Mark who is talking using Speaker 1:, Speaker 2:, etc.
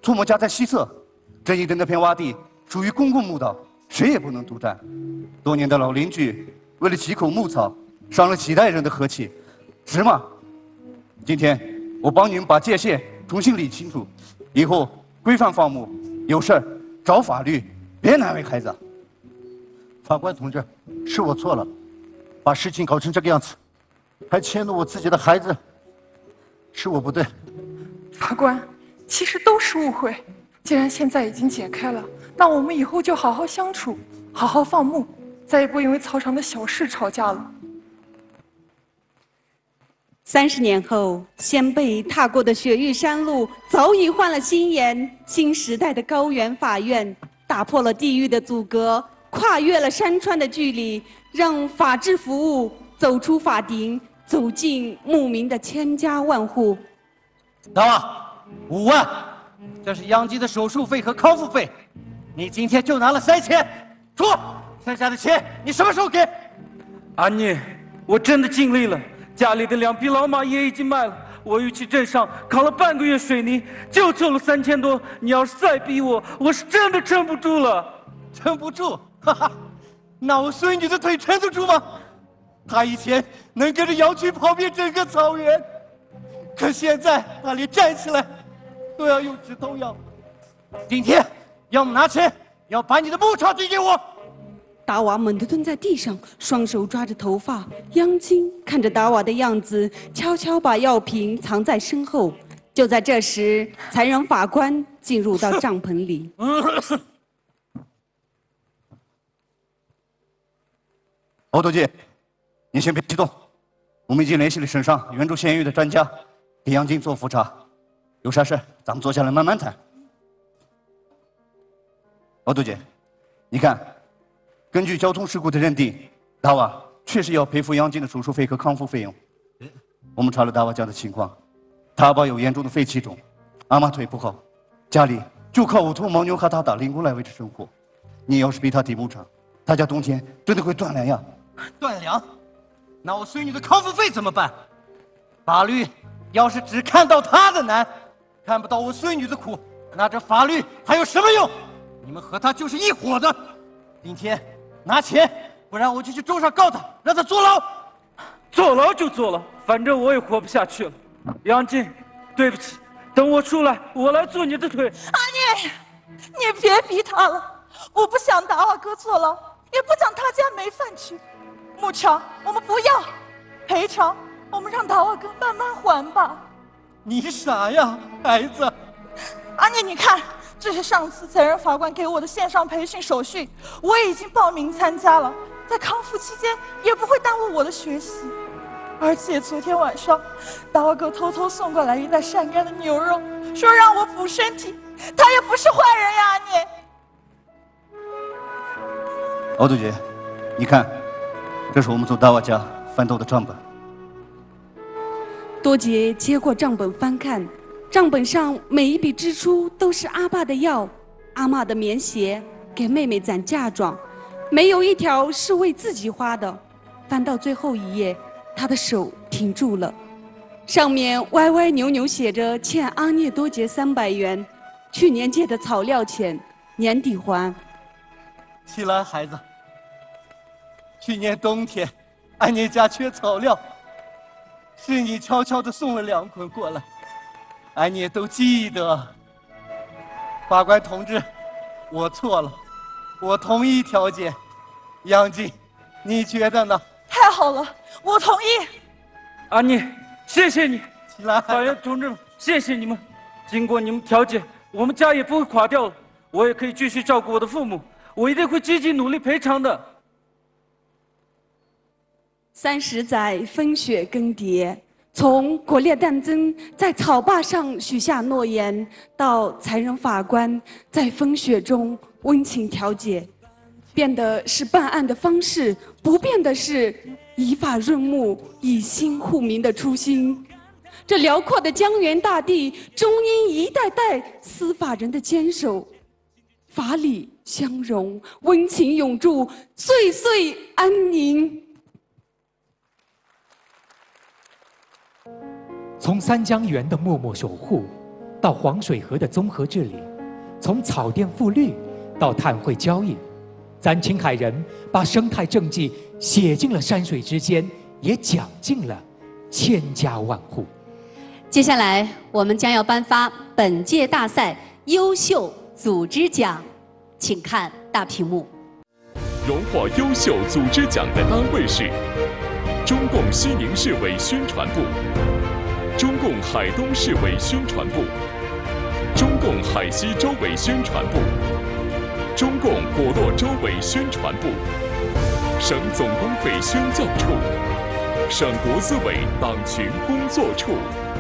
Speaker 1: 错莫家在西侧，这一的那片洼地属于公共墓道，谁也不能独占。多年的老邻居为了几口牧草，伤了几代人的和气，值吗？今天我帮你们把界限重新理清楚，以后规范放牧，有事儿找法律，别难为孩子。
Speaker 2: 法官同志，是我错了，把事情搞成这个样子，还迁怒我自己的孩子，是我不对。
Speaker 3: 法官，其实都是误会。既然现在已经解开了，那我们以后就好好相处，好好放牧，再也不因为操场的小事吵架了。
Speaker 4: 30年后，先辈踏过的雪域山路早已换了新颜。新时代的高原法院打破了地域的阻隔，跨越了山川的距离，让法治服务走出法庭，走进牧民的千家万户。
Speaker 5: 大王，5万，这是杨基的手术费和康复费，你今天就拿了3000，说，剩下的钱你什么时候给？
Speaker 6: 阿聂，我真的尽力了。家里的2匹老马也已经卖了，我又去镇上扛了半个月水泥，就凑了3000多。你要是再逼我，我是真的撑不住了。
Speaker 5: 撑不住？哈哈，那我孙女的腿撑得住吗？她以前能跟着羊群跑遍整个草原，可现在她连站起来都要用止痛药。今天要么拿钱，要把你的牧场递给我。
Speaker 4: 达瓦猛地蹲在地上，双手抓着头发。央金看着达瓦的样子，悄悄把药瓶藏在身后。就在这时，才让法官进入到帐篷里。
Speaker 1: 欧督记，你先别激动，我们已经联系了省上援助县域的专家，给杨金做复查。有啥事咱们坐下来慢慢谈。欧督记，你看。根据交通事故的认定，达瓦确实要赔付杨金的手术费和康复费用。我们查了达瓦家的情况，他爸有严重的肺气肿，阿妈腿不好，家里就靠5头牦牛和他打零工来维持生活。你要是逼他抵牧场，他家冬天真的会断粮呀！
Speaker 5: 断粮？那我孙女的康复费怎么办？法律要是只看到他的难，看不到我孙女的苦，那这法律还有什么用？你们和他就是一伙的。今天拿钱，不然我就去州上告他，让他坐牢。
Speaker 6: 坐牢就坐牢，反正我也活不下去了。杨金，对不起，等我出来，我来做你的腿。
Speaker 7: 阿聂，你别逼他了，我不想达瓦哥坐牢，也不想他家没饭吃。牧场我们不要，赔偿我们让达瓦哥慢慢还吧。
Speaker 5: 你傻呀，孩子。
Speaker 7: 阿聂，你看。这是上次才人法官给我的线上培训手续，我已经报名参加了，在康复期间也不会耽误我的学习。而且昨天晚上，达瓦哥偷偷送过来一袋晒干的牛肉，说让我补身体，他也不是坏人呀，你。
Speaker 1: 欧督姐，你看，这是我们从达瓦家翻到的账本。
Speaker 4: 多杰接过账本翻看。账本上每一笔支出都是阿爸的药、阿嬷的棉鞋、给妹妹攒嫁妆，没有一条是为自己花的。翻到最后一页，他的手停住了，上面歪歪扭扭写着欠阿聂多杰300元，去年借的草料钱，年底还。
Speaker 5: 起来，孩子。去年冬天，阿聂家缺草料，是你悄悄地送了2捆过来。俺也都记得。法官同志，我错了，我同意调解。杨金，你觉得呢？
Speaker 7: 太好了，我同意。
Speaker 6: 阿聂，谢谢你。
Speaker 5: 起来，
Speaker 6: 法院同志们，谢谢你们。经过你们调解，我们家也不会垮掉了，我也可以继续照顾我的父母，我一定会积极努力赔偿的。
Speaker 4: 30载风雪更迭。从国烈旦增在草坝上许下诺言，到残忍法官在风雪中温情调解，变的是办案的方式，不变的是以法润牧、以心护民的初心。这辽阔的江源大地，终因一代代司法人的坚守，法理相融，温情永驻，岁岁安宁。
Speaker 8: 从3江源的默默守护， 到黄水河的综合治理，从草甸复绿到碳汇交易，咱青海人把生态政绩写进了山水之间，也讲进了千家万户。
Speaker 9: 接下来，我们将要颁发本届大赛优秀组织奖，请看大屏幕。
Speaker 10: 荣获优秀组织奖的单位是中共西宁市委宣传部、中共海东市委宣传部、中共海西州委宣传部、中共果洛州委宣传部、省总工会宣教处、省国资委党群工作处。